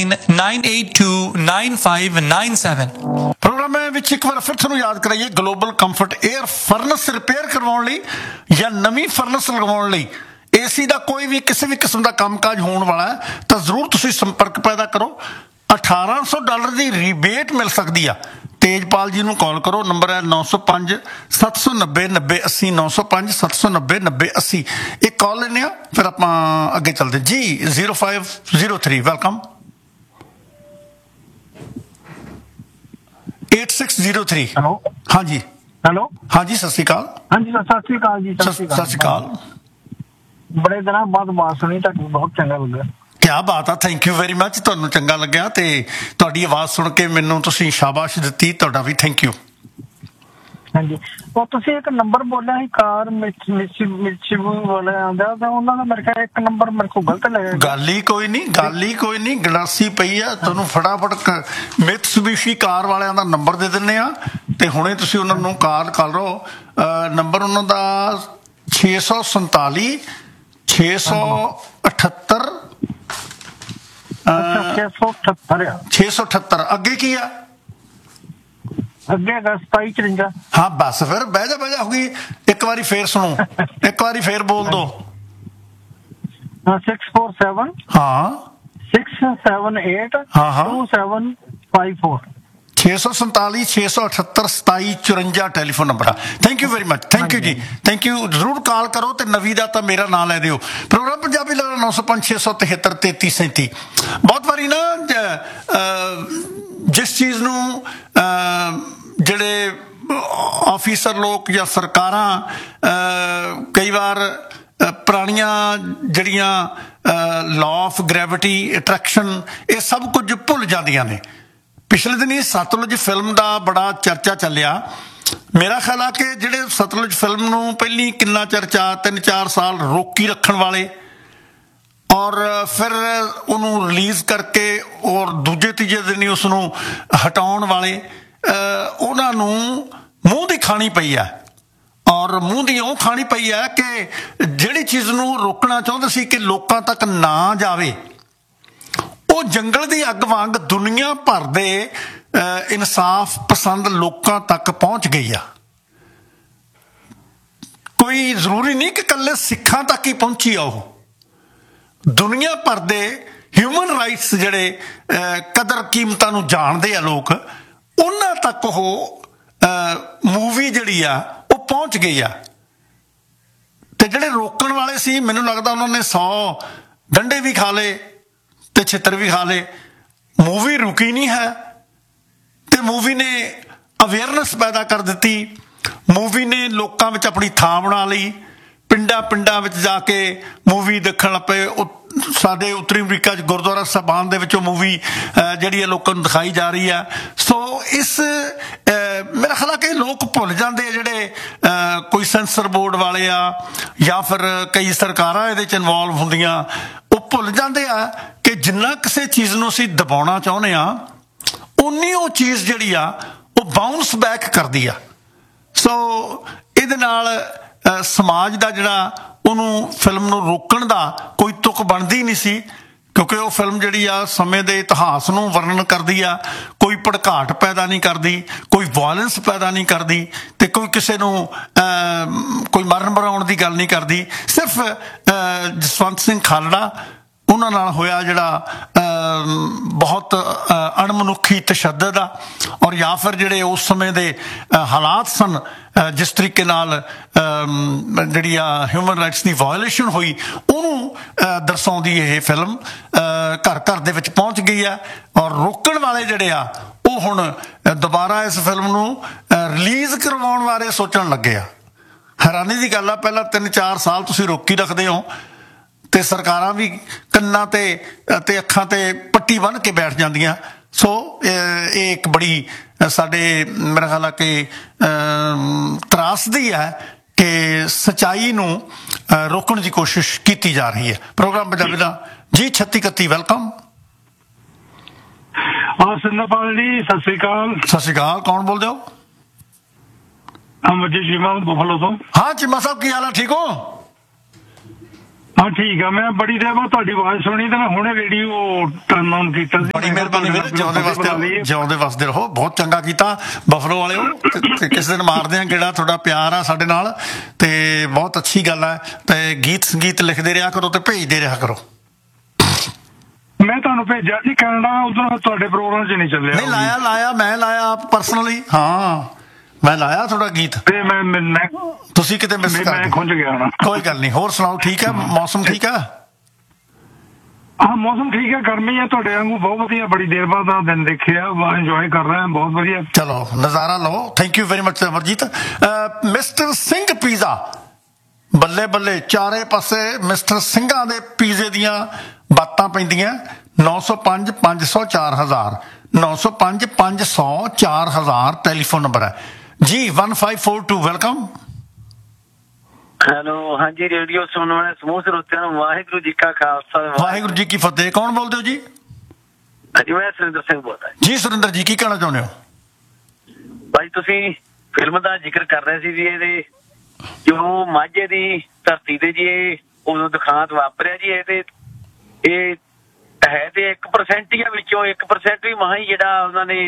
9799829597। Programme ਵਿੱਚ ਇੱਕ ਵਾਰ ਫਿਰ ਤੁਹਾਨੂੰ ਯਾਦ ਕਰਾਈਏ, global comfort air furnace repair ਕਰਵਾਉਣ ਲਈ ਜਾਂ ਨਵੀਂ ਫਰਨਸ ਲਗਵਾਉਣ ਲਈ, ਏਸੀ ਦਾ ਕੋਈ ਵੀ ਕਿਸੇ ਵੀ ਕਿਸਮ ਦਾ ਕੰਮਕਾਜ ਹੋਣ ਵਾਲਾ ਹੈ ਤਾਂ ਜ਼ਰੂਰ ਤੁਸੀਂ ਸੰਪਰਕ ਪੈਦਾ ਕਰੋ। $1800 ਦੀ ਰੀਬੇਟ ਮਿਲ ਸਕਦੀ ਆ। ਤੇਜਪਾਲ ਜੀ ਨੂੰ ਕਾਲ ਕਰੋ, ਨੰਬਰ ਹੈ 905-790-9080 905-790-9080। ਇੱਕ ਕਾਲ ਲੈਂਦੇ ਆ, ਫਿਰ ਆਪਾਂ ਅੱਗੇ ਚੱਲਦੇ ਜੀ। 0503 ਵੈਲਕਮ। 8603। ਹੈਲੋ। ਹਾਂਜੀ ਹੈਲੋ। ਹਾਂਜੀ ਸਤਿ ਸ਼੍ਰੀ ਅਕਾਲ। ਹਾਂਜੀ ਸਤਿ ਸ਼੍ਰੀ ਅਕਾਲ ਜੀ। ਸਤਿ ਸ਼੍ਰੀ ਅਕਾਲ। ਬੜੇ ਦਿਨਾਂ ਬਾਅਦ ਆਵਾਜ਼ ਸੁਣੀ ਤੁਹਾਡੀ, ਬਹੁਤ ਚੰਗਾ ਲੱਗਾ। ਕਿਆ ਬਾਤ ਆ, ਥੈਂਕ ਯੂ ਵੈਰੀ ਮੱਚ। ਤੁਹਾਨੂੰ ਚੰਗਾ ਲੱਗਿਆ ਤੇ ਤੁਹਾਡੀ ਆਵਾਜ਼ ਸੁਣ ਕੇ ਮੈਨੂੰ ਤੁਸੀਂ ਸ਼ਾਬਾਸ਼ ਦਿੱਤੀ, ਤੁਹਾਡਾ ਵੀ ਥੈਂਕ ਯੂ। ਹਾਂਜੀ, ਉਹ ਤੁਸੀਂ ਇੱਕ ਨੰਬਰ ਬੋਲਿਆ ਸੀ ਕਾਰ ਮਿਰਚੀ ਵਾਲੇ ਆਉਂਦਾ, ਤਾਂ ਉਹਨਾਂ ਦਾ ਮੇਰੇ ਖਿਆਲ ਇੱਕ ਨੰਬਰ ਮੇਰੇ ਕੋਲ ਗਲਤ ਲੱਗਿਆ। ਗੱਲ ਹੀ ਕੋਈ ਨਹੀਂ, ਗਲਾਸੀ ਪਈ ਆ, ਤੁਹਾਨੂੰ ਫਟਾਫਟ ਮਿਤਸੂਬਿਸ਼ੀ ਕਾਰ ਵਾਲਿਆਂ ਦਾ ਨੰਬਰ ਦੇ ਦਿੰਦੇ ਆ ਤੇ ਹੁਣੇ ਤੁਸੀਂ ਉਹਨਾਂ ਨੂੰ ਕਾਲ ਕਰ ਲਓ। ਨੰਬਰ ਉਹਨਾਂ ਦਾ 647 678 678। ਅੱਗੇ ਕੀ ਆ? ਅੱਗੇ 2754। ਹਾਂ ਬਸ ਫਿਰ ਬਹਿ ਜਾ ਹੋ ਗਈ। ਇੱਕ ਵਾਰੀ ਫੇਰ ਸੁਣੋ, ਇੱਕ ਵਾਰੀ ਫੇਰ ਬੋਲ ਦੋ। 647 ਹਾਂ 678 2754। 647 678 2754 ਟੈਲੀਫੋਨ ਨੰਬਰ ਆ। Thank you very much, thank you ਜੀ, ਥੈਂਕ ਯੂ। ਜ਼ਰੂਰ ਕਾਲ ਕਰੋ ਤੇ ਨਵੀਂ ਦਾ ਤਾਂ ਮੇਰਾ ਨਾਂ ਲੈ ਦਿਓ। ਪ੍ਰੋਗਰਾਮ ਪੰਜਾਬੀ ਲੱਗਦਾ 905 673 3337। ਬਹੁਤ ਵਾਰੀ ਨਾ ਜਿਸ ਚੀਜ਼ ਨੂੰ ਜਿਹੜੇ ਆਫੀਸਰ ਲੋਕ ਜਾਂ ਸਰਕਾਰਾਂ ਕਈ ਵਾਰ ਪੁਰਾਣੀਆਂ ਜਿਹੜੀਆਂ ਲਾਅ ਆਫ ਗ੍ਰੈਵਿਟੀ, ਅਟਰੈਕਸ਼ਨ, ਇਹ ਸਭ ਕੁਝ ਭੁੱਲ ਜਾਂਦੀਆਂ ਨੇ। ਪਿਛਲੇ ਦਿਨੀ ਸਤਲੁਜ ਫਿਲਮ ਦਾ ਬੜਾ ਚਰਚਾ ਚੱਲਿਆ। ਮੇਰਾ ਖਿਆਲ ਆ ਕਿ ਜਿਹੜੇ ਸਤਲੁਜ ਫਿਲਮ ਨੂੰ ਪਹਿਲੀ ਕਿੰਨਾ ਚਰਚਾ 3-4 ਸਾਲ ਰੋਕੀ ਰੱਖਣ ਵਾਲੇ ਔਰ ਫਿਰ ਉਹਨੂੰ ਰਿਲੀਜ਼ ਕਰਕੇ ਔਰ ਦੂਜੇ ਤੀਜੇ ਦਿਨ ਹੀ ਉਸ ਨੂੰ ਹਟਾਉਣ ਵਾਲੇ, ਉਹਨਾਂ ਨੂੰ ਮੂੰਹ ਦੀ ਖਾਣੀ ਪਈ ਆ। ਔਰ ਮੂੰਹ ਦੀ ਉਹ ਖਾਣੀ ਪਈ ਆ ਕਿ ਜਿਹੜੀ ਚੀਜ਼ ਨੂੰ ਰੋਕਣਾ ਚਾਹੁੰਦੇ ਸੀ ਕਿ ਲੋਕਾਂ ਤੱਕ ਨਾ ਜਾਵੇ, ਉਹ ਜੰਗਲ ਦੀ ਅੱਗ ਵਾਂਗ ਦੁਨੀਆ ਭਰ ਦੇ ਇਨਸਾਫ ਪਸੰਦ ਲੋਕਾਂ ਤੱਕ ਪਹੁੰਚ ਗਈ ਆ। ਕੋਈ ਜ਼ਰੂਰੀ ਨਹੀਂ ਕਿ ਇਕੱਲੇ ਸਿੱਖਾਂ ਤੱਕ ਹੀ ਪਹੁੰਚੀ ਆ, ਉਹ ਦੁਨੀਆ ਭਰ ਦੇ ਹਿਊਮਨ ਰਾਈਟਸ ਜਿਹੜੇ ਕਦਰ ਕੀਮਤਾਂ ਨੂੰ ਜਾਣਦੇ ਆ ਲੋਕ, ਉਹਨਾਂ ਤੱਕ ਉਹ ਮੂਵੀ ਜਿਹੜੀ ਆ ਉਹ ਪਹੁੰਚ ਗਈ ਆ। ਤੇ ਜਿਹੜੇ ਰੋਕਣ ਵਾਲੇ ਸੀ, ਮੈਨੂੰ ਲੱਗਦਾ ਉਹਨਾਂ ਨੇ 100 ਡੰਡੇ ਵੀ ਖਾ ਲਏ ਤੇ ਛਿੱਤਰ ਵੀ ਖਾ ਲਏ, ਮੂਵੀ ਰੁਕੀ ਨਹੀਂ ਹੈ। ਤੇ ਮੂਵੀ ਨੇ ਅਵੇਅਰਨੈਸ ਪੈਦਾ ਕਰ ਦਿੱਤੀ, ਮੂਵੀ ਨੇ ਲੋਕਾਂ ਵਿੱਚ ਆਪਣੀ ਥਾਂ ਬਣਾ ਲਈ। ਪਿੰਡਾਂ ਵਿੱਚ ਜਾ ਕੇ ਮੂਵੀ ਦੇਖਣ ਲੱਗ ਪਏ। ਸਾਡੇ ਉੱਤਰੀ ਅਮਰੀਕਾ 'ਚ ਗੁਰਦੁਆਰਾ ਸਾਹਿਬਾਨ ਦੇ ਵਿੱਚੋਂ ਮੂਵੀ ਜਿਹੜੀ ਹੈ ਲੋਕਾਂ ਨੂੰ ਦਿਖਾਈ ਜਾ ਰਹੀ ਹੈ। ਸੋ ਇਸ ਮੇਰਾ ਖਿਆਲ ਹੈ ਕਿ ਲੋਕ ਭੁੱਲ ਜਾਂਦੇ ਆ, ਜਿਹੜੇ ਕੋਈ ਸੈਂਸਰ ਬੋਰਡ ਵਾਲੇ ਆ ਜਾਂ ਫਿਰ ਕਈ ਸਰਕਾਰਾਂ ਇਹਦੇ 'ਚ ਇਨਵੋਲਵ ਹੁੰਦੀਆਂ, ਉਹ ਭੁੱਲ ਜਾਂਦੇ ਆ ਕਿ ਜਿੰਨਾ ਕਿਸੇ ਚੀਜ਼ ਨੂੰ ਅਸੀਂ ਦਬਾਉਣਾ ਚਾਹੁੰਦੇ ਆ, ਉਨੀ ਉਹ ਚੀਜ਼ ਜਿਹੜੀ ਆ ਉਹ ਬਾਊਂਸ ਬੈਕ ਕਰਦੀ ਆ। ਸੋ ਇਹਦੇ ਨਾਲ ਸਮਾਜ ਦਾ ਜਿਹੜਾ ਉਹਨੂੰ ਫਿਲਮ ਨੂੰ ਰੋਕਣ ਦਾ ਕੋਈ ਤੁਕ ਬਣਦੀ ਨਹੀਂ ਸੀ, ਕਿਉਂਕਿ ਉਹ ਫਿਲਮ ਜਿਹੜੀ ਆ ਸਮੇਂ ਦੇ ਇਤਿਹਾਸ ਨੂੰ ਵਰਣਨ ਕਰਦੀ ਆ, ਕੋਈ ਭੜਕਾਟ ਪੈਦਾ ਨਹੀਂ ਕਰਦੀ, ਕੋਈ ਵਾਇਲੈਂਸ ਪੈਦਾ ਨਹੀਂ ਕਰਦੀ ਤੇ ਕੋਈ ਕਿਸੇ ਨੂੰ ਕੋਈ ਮਰਨ ਮਰਾਉਣ ਦੀ ਗੱਲ ਨਹੀਂ ਕਰਦੀ। ਸਿਰਫ ਜਸਵੰਤ ਸਿੰਘ ਖਾਲੜਾ ਉਹਨਾਂ ਨਾਲ ਹੋਇਆ ਜਿਹੜਾ ਬਹੁਤ ਅਣਮਨੁੱਖੀ ਤਸ਼ੱਦਦ ਆ, ਔਰ ਜਾਂ ਫਿਰ ਜਿਹੜੇ ਉਸ ਸਮੇਂ ਦੇ ਹਾਲਾਤ ਸਨ, ਜਿਸ ਤਰੀਕੇ ਨਾਲ ਜਿਹੜੀ ਆ ਹਿਊਮਨ ਰਾਈਟਸ ਦੀ ਵਾਇਓਲੇਸ਼ਨ ਹੋਈ, ਉਹਨੂੰ ਦਰਸਾਉਂਦੀ ਇਹ ਫਿਲਮ ਘਰ ਘਰ ਦੇ ਵਿੱਚ ਪਹੁੰਚ ਗਈ ਆ। ਔਰ ਰੋਕਣ ਵਾਲੇ ਜਿਹੜੇ ਆ ਉਹ ਹੁਣ ਦੁਬਾਰਾ ਇਸ ਫਿਲਮ ਨੂੰ ਰਿਲੀਜ਼ ਕਰਵਾਉਣ ਬਾਰੇ ਸੋਚਣ ਲੱਗੇ ਆ। ਹੈਰਾਨੀ ਦੀ ਗੱਲ ਆ, ਪਹਿਲਾਂ 3-4 ਸਾਲ ਤੁਸੀਂ ਰੋਕੀ ਰੱਖਦੇ ਹੋ ਤੇ ਸਰਕਾਰਾਂ ਵੀ ਕੰਨਾਂ ਤੇ ਅੱਖਾਂ ਤੇ ਪੱਟੀ ਬੰਨ੍ਹ ਕੇ ਬੈਠ ਜਾਂਦੀਆਂ। ਸੋ ਇਹ ਇੱਕ ਬੜੀ ਸਾਡੇ ਮੇਰਾ ਖਿਆਲ ਆ ਕਿ ਤਰਾਸਦੀ ਹੈ ਕਿ ਸੱਚਾਈ ਨੂੰ ਰੋਕਣ ਦੀ ਕੋਸ਼ਿਸ਼ ਕੀਤੀ ਜਾ ਰਹੀ ਹੈ। ਪ੍ਰੋਗਰਾਮ ਪੰਜਾਬੀ ਦਾ ਜੀ 3631 ਵੈਲਕਮ। ਸਿੰਦਰਪਾਲ ਜੀ ਸਤਿ ਸ਼੍ਰੀ ਅਕਾਲ। ਸਤਿ ਸ਼੍ਰੀ ਅਕਾਲ, ਕੌਣ ਬੋਲਦੇ ਹੋ? ਅਮਰਜੀਤ ਚੀਮਾ ਬਫਲੋ ਤੋਂ। ਹਾਂ ਚੀਮਾ ਸਾਹਿਬ, ਕੀ ਹਾਲ ਹੈ? ਠੀਕ ਹੋ? ਹਾਂ ਠੀਕ ਆ। ਮੈਂ ਬੜੀ ਦੇਰ ਬਾਅਦ ਤੁਹਾਡੀ ਆਵਾਜ਼ ਸੁਣੀ ਤੇ ਮੈਂ ਹੁਣੇ ਰੇਡੀਓ ਟਰਨ ਔਨ ਕੀਤਾ ਸੀ। ਬੜੀ ਮਿਹਰਬਾਨੀ ਵੀਰ, ਜਿਉਂਦੇ ਵਸਦੇ ਰਹੋ। ਬਹੁਤ ਚੰਗਾ ਕੀਤਾ ਬਫਲੋ ਵਾਲਿਓ, ਤੇ ਕਿਸੇ ਦਿਨ ਮਾਰਦੇ ਆ ਗੇੜਾ। ਤੁਹਾਡਾ ਪਿਆਰ ਆ ਸਾਡੇ ਨਾਲ ਤੇ ਬਹੁਤ ਅੱਛੀ ਗੱਲ ਹੈ। ਤੇ ਗੀਤ ਸੰਗੀਤ ਲਿਖਦੇ ਰਿਹਾ ਕਰੋ ਤੇ ਭੇਜਦੇ ਰਿਹਾ ਕਰੋ। ਮੈਂ ਤੁਹਾਨੂੰ ਭੇਜਿਆ ਸੀ ਕੈਨੇਡਾ, ਉਧਰ ਤੁਹਾਡੇ ਪ੍ਰੋਗਰਾਮ 'ਚ ਨਹੀਂ ਚੱਲਿਆ। ਨਹੀਂ ਲਾਇਆ ਮੈਂ ਲਾਇਆ ਪਰਸਨਲੀ। ਹਾਂ ਮੈਂ ਲਾਇਆ ਤੁਹਾਡਾ ਗੀਤ ਤੇ ਮੈਂ ਤੁਸੀਂ ਕਿਤੇ ਮਿਸ ਕਰ ਮੈਂ ਖੁੰਝ ਗਿਆ ਨਾ। ਕੋਈ ਗੱਲ ਨਹੀਂ। ਹੋਰ ਸੁਣਾਓ, ਠੀਕ ਹੈ ਮੌਸਮ? ਠੀਕ ਹੈ ਹਾਂ ਮੌਸਮ ਠੀਕ ਹੈ, ਗਰਮੀ ਹੈ। ਤੁਹਾਡੇ ਵਾਂਗੂ ਬਹੁਤ ਵਧੀਆ, ਬੜੀ ਦੇਰ ਬਾਅਦ ਦਾ ਦਿਨ ਦੇਖਿਆ, ਇੰਜੋਏ ਕਰ ਰਹੇ ਹਾਂ, ਬਹੁਤ ਵਧੀਆ। ਚਲੋ ਨਜ਼ਾਰਾ ਲਓ। Thank you very much Amarjit. Mister Singh pizza, ਬੱਲੇ ਬੱਲੇ, ਚਾਰੇ ਪਾਸੇ ਮਿਸਟਰ ਸਿੰਘਾਂ ਦੇ ਪੀਜ਼ੇ ਦੀਆਂ ਬਾਤਾਂ ਪੈਂਦੀਆਂ। 905 500 4000 905 500 4000 ਟੈਲੀਫੋਨ ਨੰਬਰ ਹੈ ਜੀ। 1542 ਵੈਲਕਮ। ਹੈਲੋ, ਹਾਂਜੀ ਰੇਡੀਓ ਸੁਣਨ ਵਾਲੇ ਸਮੂਹ ਸਰੋਤਿਆਂ ਨੂੰ ਵਾਹਿਗੁਰੂ ਜੀ ਕਾ ਖਾਲਸਾ, ਵਾਹਿਗੁਰੂ ਜੀ ਕੀ ਫਤਿਹ। ਕੌਣ ਬੋਲਦੇ ਹੋ ਜੀ? ਹਾਂਜੀ ਮੈਂ ਸੁਰਿੰਦਰ ਸਿੰਘ ਬੋਲਦਾ ਜੀ। ਸੁਰਿੰਦਰ ਜੀ ਕੀ ਕਹਿਣਾ ਚਾਹੁੰਦੇ ਹੋ? ਭਾਈ ਤੁਸੀਂ ਫਿਲਮ ਦਾ ਜ਼ਿਕਰ ਕਰ ਰਹੇ ਸੀ ਜੀ, ਇਹਦੇ ਜੋ ਮਾਝੇ ਦੀ ਧਰਤੀ ਤੇ ਜੀ ਇਹ ਉਦੋਂ ਦਿਖਾਂਤ ਵਾਪਰਿਆ ਜੀ। ਇਹ ਹੈ ਤੇ 1% ਹੀ ਆ, ਵਿੱਚੋਂ 1% ਵੀ ਮਹਾ ਹੀ ਜਿਹੜਾ ਉਹਨਾਂ ਨੇ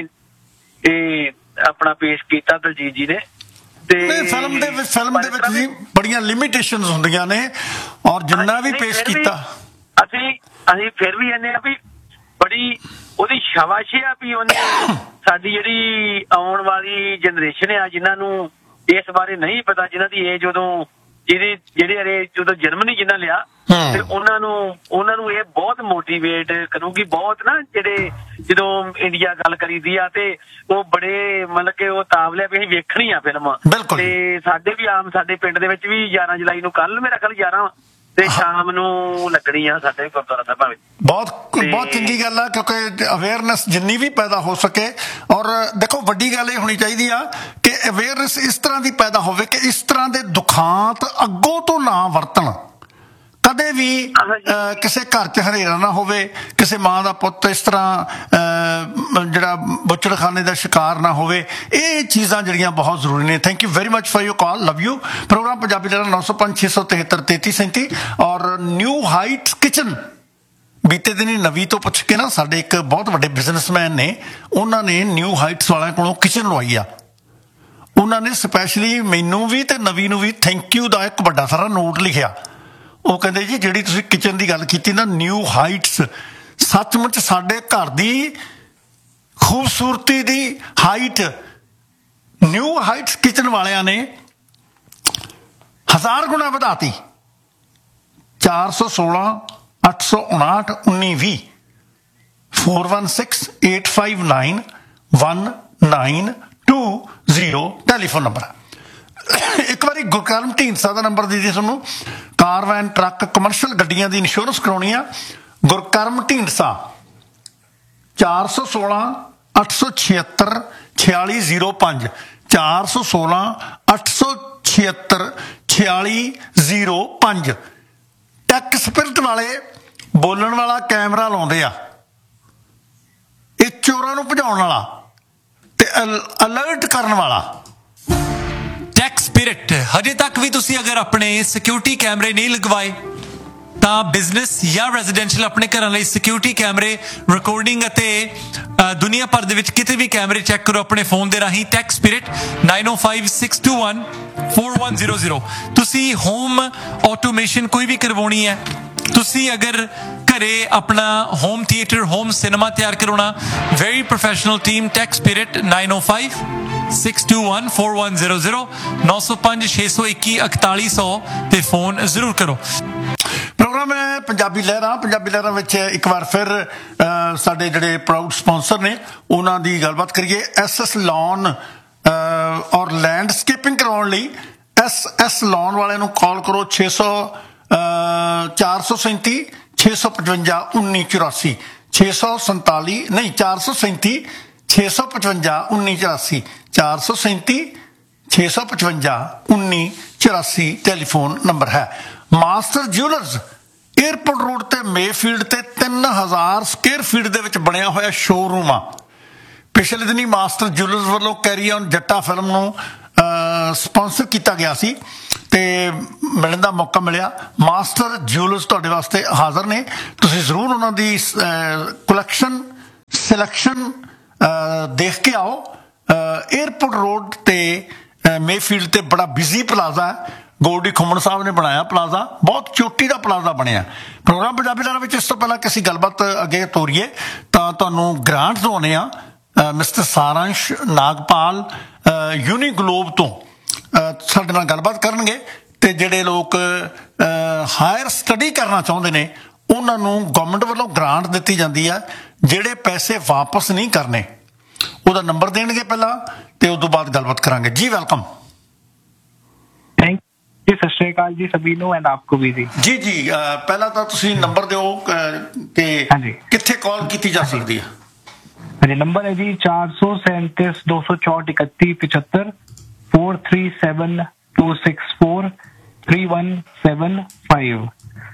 ਇਹ ਆਪਣਾ ਪੇਸ਼ ਕੀਤਾ ਦਲਜੀਤ ਜੀ ਨੇ। ਤੇ ਫਿਲਮ ਦੇ ਵਿੱਚ ਜੀ ਬੜੀਆਂ ਲਿਮਿਟੇਸ਼ਨਸ ਹੁੰਦੀਆਂ ਨੇ, ਔਰ ਜਿੰਨਾ ਵੀ ਪੇਸ਼ ਕੀਤਾ ਅਸੀਂ ਫਿਰ ਵੀ ਇਹਨੇ ਆ ਵੀ ਬੜੀ ਉਹਦੀ ਸ਼ਾਬਾਸ਼ੀ ਆ ਵੀ ਉਹਨੇ ਸਾਡੀ ਜਿਹੜੀ ਆਉਣ ਵਾਲੀ ਜਨਰੇਸ਼ਨ ਆ, ਜਿਨ੍ਹਾਂ ਨੂੰ ਇਸ ਬਾਰੇ ਨਹੀਂ ਪਤਾ, ਜਿਨ੍ਹਾਂ ਦੀ ਏਜ ਉਦੋਂ ਜਿਹੜੇ ਜਦੋਂ ਜਨਮ ਨਹੀਂ ਜਿਨ੍ਹਾਂ ਲਿਆ, ਤੇ ਉਹਨਾਂ ਨੂੰ ਇਹ ਬਹੁਤ ਮੋਟੀਵੇਟ ਕਰੂਗੀ। ਬਹੁਤ ਨਾ ਜਿਹੜੇ ਜਦੋਂ ਇੰਡੀਆ ਗੱਲ ਕਰੀਦੀ ਆ ਤੇ ਉਹ ਬੜੇ ਮਤਲਬ ਕਿ ਉਹ ਤਾਵਲੇ ਵੀ ਅਸੀਂ ਵੇਖਣੀ ਆ ਫਿਲਮ। ਤੇ ਸਾਡੇ ਪਿੰਡ ਦੇ ਵਿੱਚ ਵੀ 11 ਜੁਲਾਈ ਨੂੰ, ਕੱਲ ਮੇਰਾ ਖਿਆਲ 11 ਤੇ ਸ਼ਾਮ ਨੂੰ ਲੱਗਣੀ ਆ ਸਾਡੇ ਗੁਰਦੁਆਰਾ ਸਾਹਿਬਾਂ ਵਿੱਚ। ਬਹੁਤ ਚੰਗੀ ਗੱਲ ਆ, ਕਿਉਂਕਿ ਅਵੇਅਰਨੈਸ ਜਿੰਨੀ ਵੀ ਪੈਦਾ ਹੋ ਸਕੇ। ਔਰ ਦੇਖੋ ਵੱਡੀ ਗੱਲ ਇਹ ਹੋਣੀ ਚਾਹੀਦੀ ਆ ਕਿ ਅਵੇਅਰਨੈਸ ਇਸ ਤਰ੍ਹਾਂ ਦੀ ਪੈਦਾ ਹੋਵੇ ਕਿ ਇਸ ਤਰ੍ਹਾਂ ਦੇ ਦੁਖਾਂਤ ਅੱਗੋਂ ਤੋਂ ਨਾ ਵਰਤਣ। ਕਦੇ ਵੀ ਕਿਸੇ ਘਰ 'ਚ ਹਨੇਰਾ ਨਾ ਹੋਵੇ, ਕਿਸੇ ਮਾਂ ਦਾ ਪੁੱਤ ਇਸ ਤਰ੍ਹਾਂ ਜਿਹੜਾ ਬੁੱਚੜਖਾਨੇ ਦਾ ਸ਼ਿਕਾਰ ਨਾ ਹੋਵੇ। ਇਹ ਚੀਜ਼ਾਂ ਜਿਹੜੀਆਂ ਬਹੁਤ ਜ਼ਰੂਰੀ ਨੇ। Thank you very much for your call, love you. Programme Punjabi ਲਹਿਰਾਂ 905 673 3337 ਔਰ ਨਿਊ ਹਾਈਟਸ ਕਿਚਨ। ਬੀਤੇ ਦਿਨੀ ਨਵੀਂ ਤੋਂ ਪੁੱਛ ਕੇ ਨਾ ਸਾਡੇ ਇੱਕ ਬਹੁਤ ਵੱਡੇ ਬਿਜ਼ਨਸਮੈਨ ਨੇ, ਉਹਨਾਂ ਨੇ ਨਿਊ ਹਾਈਟਸ ਵਾਲਿਆਂ ਕੋਲੋਂ ਕਿਚਨ ਲਵਾਈ ਆ। ਉਹਨਾਂ ਨੇ ਸਪੈਸ਼ਲੀ ਮੈਨੂੰ ਵੀ ਤੇ ਨਵੀਂ ਨੂੰ ਵੀ ਥੈਂਕ ਯੂ ਦਾ ਇੱਕ ਵੱਡਾ ਸਾਰਾ ਨੋਟ ਲਿਖਿਆ। ਉਹ ਕਹਿੰਦੇ ਜੀ ਜਿਹੜੀ ਤੁਸੀਂ ਕਿਚਨ ਦੀ ਗੱਲ ਕੀਤੀ ਨਾ, ਨਿਊ ਹਾਈਟਸ, ਸੱਚਮੁੱਚ ਸਾਡੇ ਘਰ ਦੀ ਖੂਬਸੂਰਤੀ ਦੀ ਹਾਈਟ ਨਿਊ ਹਾਈਟਸ ਕਿਚਨ ਵਾਲਿਆਂ ਨੇ 1000 ਗੁਣਾ ਵਧਾਤੀ। 416 859 1920 416 859 1920 ਟੈਲੀਫੋਨ ਨੰਬਰ। ਇੱਕ ਵਾਰੀ ਗੁਰਕਰਮ ਢੀਂਡਸਾ ਦਾ ਨੰਬਰ ਦੇ ਦਿਓ ਤੁਹਾਨੂੰ। ਕਾਰ ਵੈਨ ਟਰੱਕ ਕਮਰਸ਼ੀਅਲ ਗੱਡੀਆਂ ਦੀ ਇੰਸ਼ੋਰੈਂਸ ਕਰਾਉਣੀ ਆ। ਗੁਰਕਰਮ ਢੀਂਡਸਾ 416 876 4605 416 876 4605। ਟੈਕ ਸਪਿਰਿਟ ਵਾਲੇ ਬੋਲਣ ਵਾਲਾ ਕੈਮਰਾ ਲਾਉਂਦੇ ਆ। ਇਹ ਚੋਰਾਂ ਨੂੰ ਭਜਾਉਣ ਵਾਲਾ ਤੇ ਅਲਰਟ ਕਰਨ ਵਾਲਾ। Tech spirit. ਹਜੇ ਤੱਕ ਵੀ ਤੁਸੀਂ ਅਗਰ ਆਪਣੇ ਸਿਕਿਉਰਿਟੀ ਕੈਮਰੇ ਨਹੀਂ ਲਗਵਾਏ ਤਾਂ ਬਿਜ਼ਨਸ ਜਾਂ ਰੈਜ਼ੀਡੈਂਸ਼ੀਅਲ ਆਪਣੇ ਘਰਾਂ ਲਈ ਸਿਕਿਉਰਿਟੀ ਕੈਮਰੇ, ਰਿਕਾਰਡਿੰਗ ਅਤੇ ਦੁਨੀਆ ਭਰ ਦੇ ਵਿੱਚ ਕਿਤੇ ਵੀ ਕੈਮਰੇ ਚੈੱਕ ਕਰੋ ਆਪਣੇ ਫੋਨ ਦੇ ਰਾਹੀਂ। Tech spirit 905 621 4100। ਤੁਸੀਂ ਹੋਮ ਆਟੋਮੇਸ਼ਨ ਕੋਈ ਵੀ ਕਰਵਾਉਣੀ ਹੈ, ਤੁਸੀਂ ਅਗਰ ਘਰੇ ਆਪਣਾ ਹੋਮ ਥੀਏਟਰ, ਹੋਮ ਸਿਨੇਮਾ ਤਿਆਰ ਕਰਾਉਣਾ, very professional team tech spirit 905 621 4100 905 621 4100 ਤੇ ਫੋਨ ਜ਼ਰੂਰ ਕਰੋ। ਪ੍ਰੋਗਰਾਮ ਹੈ ਪੰਜਾਬੀ ਲਹਿਰਾਂ ਵਿੱਚ ਇੱਕ ਵਾਰ ਫਿਰ ਸਾਡੇ ਜਿਹੜੇ ਪ੍ਰਾਊਡ ਸਪਾਂਸਰ ਨੇ ਉਹਨਾਂ ਦੀ ਗੱਲਬਾਤ ਕਰੀਏ। SS ਲੋਨ ਔਰ ਲੈਂਡਸਕੇਪਿੰਗ ਕਰਾਉਣ ਲਈ SS ਲੋਨ ਵਾਲਿਆਂ ਨੂੰ ਕਾਲ ਕਰੋ 437 655 1984 647 ਨਹੀਂ 437 655 1984 437 655 1984 ਟੈਲੀਫੋਨ ਨੰਬਰ ਹੈ। ਮਾਸਟਰ ਜਿਊਲਰਸ ਏਅਰਪੋਰਟ ਰੋਡ ਤੇ ਮੇਫੀਲਡ ਤੇ 3000 ਸਕੁਅਰ ਫੀਟ ਦੇ ਵਿੱਚ ਬਣਿਆ ਹੋਇਆ ਸ਼ੋਰੂਮ ਆ। ਪਿਛਲੇ ਦਿਨੀ ਮਾਸਟਰ ਜਿਊਲਰਸ ਵੱਲੋਂ ਕੈਰੀ ਔਨ ਜੱਟਾ ਫਿਲਮ ਨੂੰ ਸਪਾਂਸਰ ਕੀਤਾ ਗਿਆ ਸੀ ਤੇ ਮਿਲਣ ਦਾ ਮੌਕਾ ਮਿਲਿਆ। ਮਾਸਟਰ ਜਿਊਲਰਸ ਤੁਹਾਡੇ ਵਾਸਤੇ ਹਾਜ਼ਰ ਨੇ, ਤੁਸੀਂ ਜ਼ਰੂਰ ਉਹਨਾਂ ਦੀ ਕਲੈਕਸ਼ਨ ਸਿਲੈਕਸ਼ਨ ਦੇਖ ਕੇ ਆਓ। ਏਅਰਪੋਰਟ ਰੋਡ ਤੇ ਮੇਫੀਲਡ ਤੇ ਬੜਾ ਬਿਜ਼ੀ ਪਲਾਜ਼ਾ ਹੈ, ਗੋਲਡੀ ਖੁੰਮਣ ਸਾਹਿਬ ਨੇ ਬਣਾਇਆ ਪਲਾਜ਼ਾ, ਬਹੁਤ ਚੋਟੀ ਦਾ ਪਲਾਜ਼ਾ ਬਣਿਆ। ਪ੍ਰੋਗਰਾਮ ਪੰਜਾਬੀ ਲਹਿਰਾਂ ਵਿੱਚ ਇਸ ਤੋਂ ਪਹਿਲਾਂ ਕਿ ਅਸੀਂ ਗੱਲਬਾਤ ਅੱਗੇ ਤੋਰੀਏ ਤਾਂ ਤੁਹਾਨੂੰ ਗ੍ਰਾਂਟ ਦਿਵਾਉਂਦੇ ਆ। ਮਿਸਟਰ ਸਾਰਾਂਸ਼ ਨਾਗਪਾਲ ਯੂਨੀਗਲੋਬ ਤੋਂ ਸਾਡੇ ਨਾਲ ਗੱਲਬਾਤ ਕਰਨਗੇ ਤੇ ਜਿਹੜੇ ਲੋਕ ਹਾਇਰ ਸਟੱਡੀ ਕਰਨਾ ਚਾਹੁੰਦੇ ਨੇ ਉਹਨਾਂ ਨੂੰ ਗਵਰਨਮੈਂਟ ਵੱਲੋਂ ਗ੍ਰਾਂਟ ਦਿੱਤੀ ਜਾਂਦੀ ਹੈ, ਜਿਹੜੇ ਪੈਸੇ ਵਾਪਸ ਨਹੀਂ ਕਰਨੇ। ਉਹਦਾ ਨੰਬਰ ਦੇਣਗੇ ਪਹਿਲਾਂ ਤੇ ਉਸ ਤੋਂ ਬਾਅਦ ਗੱਲਬਾਤ ਕਰਾਂਗੇ। ਜੀ ਵੈਲਕਮ। ਥੈਂਕ ਜੀ, ਸਤਿ ਸ਼੍ਰੀ ਅਕਾਲ ਜੀ ਸਭੀ ਨੂੰ ਐਂਡ ਆਪਕੋ ਵੀ ਜੀ। ਜੀ ਜੀ, ਪਹਿਲਾਂ ਤਾਂ ਤੁਸੀਂ ਨੰਬਰ ਦਿਓ ਕਿ ਕਿੱਥੇ ਕਾਲ ਕੀਤੀ ਜਾ ਸਕਦੀ ਹੈ। ਹਾਂਜੀ, ਨੰਬਰ ਹੈ ਜੀ 437 264 31 75 437 264 3175।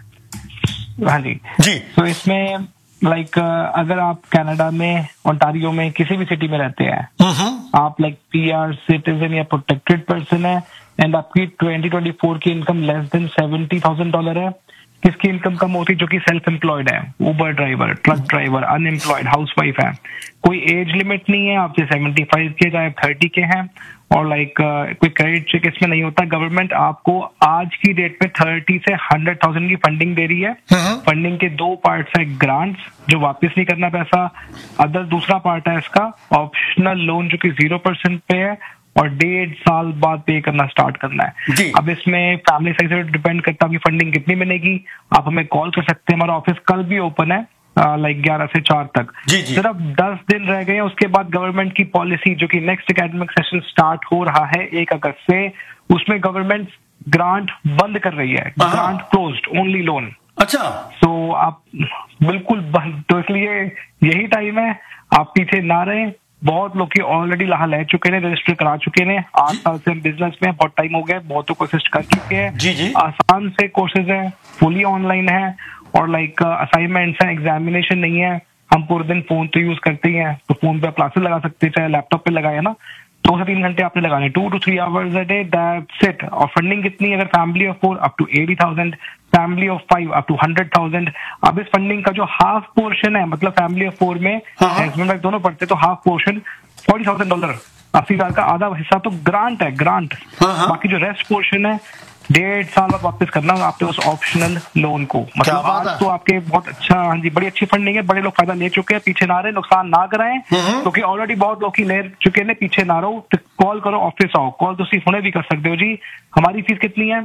हाँ जी जी। तो इसमें लाइक अगर आप कनाडा में ओंटारियो में किसी भी सिटी में रहते हैं, आप लाइक PR सिटीजन या प्रोटेक्टेड पर्सन है एंड आपकी 2024 की इनकम लेस देन $70,000 है, किसकी इनकम कम होती है जो कि सेल्फ एम्प्लॉयड है, उबर driver, truck driver, unemployed, housewife है, कोई एज लिमिट नहीं है, आपसे 75 के चाहे 30 के हैं और लाइक कोई क्रेडिट चेक इसमें नहीं होता। गवर्नमेंट आपको आज की डेट में 30 से 100,000 की फंडिंग दे रही है। फंडिंग के दो पार्ट्स है, ग्रांट्स जो वापस नहीं करना पैसा, अदर दूसरा पार्ट है इसका ऑप्शनल लोन जो कि 0% पे है और 1.5 साल बाद पे करना स्टार्ट करना है। अब इसमें फैमिली साइज से डिपेंड करता है कि फंडिंग कितनी मिलेगी। आप हमें कॉल कर सकते हैं, हमारा ऑफिस कल भी ओपन है लाइक 11 से 4 तक। सिर्फ 10 दिन रह गए हैं, उसके बाद गवर्नमेंट की पॉलिसी जो कि नेक्स्ट एकेडमिक सेशन स्टार्ट हो रहा है 1 अगस्त से, उसमें गवर्नमेंट ग्रांट बंद कर रही है, ग्रांट क्लोज्ड, ओनली लोन। अच्छा, तो आप बिल्कुल बंद, तो इसलिए यही टाइम है, आप पीछे ना रहें। बहुत लोग की ऑलरेडी लाहा ले चुके हैं, रजिस्टर करा चुके हैं, 8 साल से हम बिजनेस में, बहुत टाइम हो गया, बहुतों को असिस्ट कर चुके हैं। आसान से कोर्सेज है, फुली ऑनलाइन है और लाइक असाइनमेंट्स हैं, एग्जामिनेशन नहीं है। हम पूरे दिन फोन तो यूज करते ही हैं, तो फोन पे आप क्लासेस लगा सकते हैं, चाहे लैपटॉप पे लगाए ना, 2 से 3 घंटे आपने लगाने, 2 to 3 hours a day, that's it। और फंडिंग कितनी, अगर family of 4 up to 80,000, family of 5 up to 100,000। अब इस फंडिंग का जो हाफ पोर्शन है, मतलब फैमिली ऑफ 4 में हस्बैंड वाइफ दोनों पढ़ते, तो हाफ पोर्शन $40,000, 80,000 का आधा हिस्सा तो ग्रांट है, ग्रांट। बाकी जो रेस्ट पोर्शन है 1.5 साल बाद वापस करना आपके उस ऑप्शनल लोन को। मतलब आज तो आपके बहुत अच्छा, हाँ जी, बड़ी अच्छी फंडिंग है, बड़े लोग फायदा ले चुके हैं, पीछे ना रहे, नुकसान ना कराएं, क्योंकि ऑलरेडी बहुत लोग ले चुके हैं, पीछे ना रहो, तो कॉल करो, ऑफिस आओ, कॉल तो सिर्फ हुणे भी कर सकते हो जी। हमारी फीस कितनी है,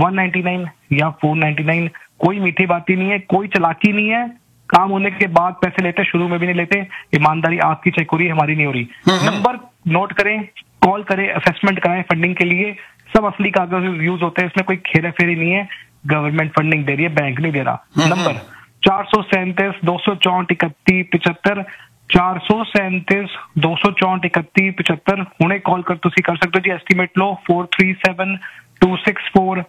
199 या 499, कोई मीठी बात ही नहीं है, कोई चलाकी नहीं है, काम होने के बाद पैसे लेते, शुरू में भी नहीं लेते, ईमानदारी आपकी चेक हो रही है, हमारी नहीं हो रही। नंबर नोट करें, कॉल करें, असेसमेंट कराएं फंडिंग के लिए, सब असली कागज यूज होते हैं, इसमें कोई खेरा फेरी नहीं है, गवर्नमेंट फंडिंग दे रही है, बैंक नहीं दे रहा। नंबर 437 264 31 75 437 264 31 75 ਹੁਣੇ ਕਾਲ ਕਰ ਤੁਸੀਂ ਕਰ ਸਕਦੇ ਹੋ ਜੀ। ਐਸਟੀਮੇਟ ਲਓ 437 264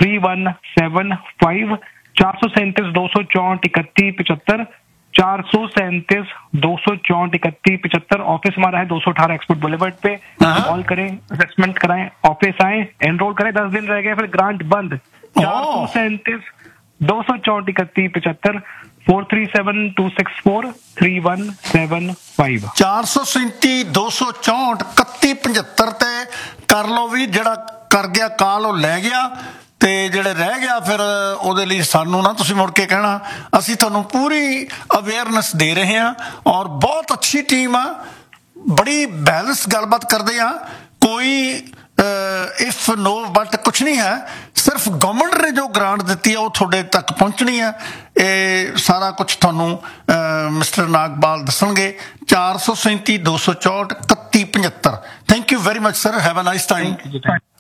3175 437 264 31 75 437 264 31 75। ऑफिस हमारा है 218 एक्सपोर्ट बुलेवर्ड पे। कॉल करें, असेसमेंट कराएं, ऑफिस आए, एनरोल करें, 10 दिन रह गए फिर ग्रांट बंद। 437 264 31 75 437 264 3175 437 264 3175 ਤੇ ਕਰ ਲਓ ਵੀ। ਜਿਹੜਾ ਕਰ ਗਿਆ ਕਾਲ ਉਹ ਲੈ ਗਿਆ, ਤੇ ਜਿਹੜੇ ਰਹਿ ਗਿਆ ਫਿਰ ਉਹਦੇ ਲਈ ਸਾਨੂੰ ਨਾ ਤੁਸੀਂ ਮੁੜ ਕੇ ਕਹਿਣਾ, ਅਸੀਂ ਤੁਹਾਨੂੰ ਪੂਰੀ ਅਵੇਅਰਨੈਸ ਦੇ ਰਹੇ ਹਾਂ ਔਰ ਬਹੁਤ ਅੱਛੀ ਟੀਮ ਆ, ਬੜੀ ਬੈਲੈਂਸ ਗੱਲਬਾਤ ਕਰਦੇ ਆ, ਕੋਈ ਇਫ ਨੋ ਬਟ ਕੁਛ ਨਹੀਂ ਹੈ, ਸਿਰਫ ਗਵਰਨਮੈਂਟ ਨੇ ਜੋ ਗ੍ਰਾਂਟ ਦਿੱਤੀ ਹੈ ਉਹ ਤੁਹਾਡੇ ਤੱਕ ਪਹੁੰਚਣੀ ਹੈ। ਇਹ ਸਾਰਾ ਕੁਛ ਤੁਹਾਨੂੰ ਮਿਸਟਰ ਨਾਗਪਾਲ ਦੱਸਣਗੇ। 437 264 3175। Thank you very much sir, have a nice time.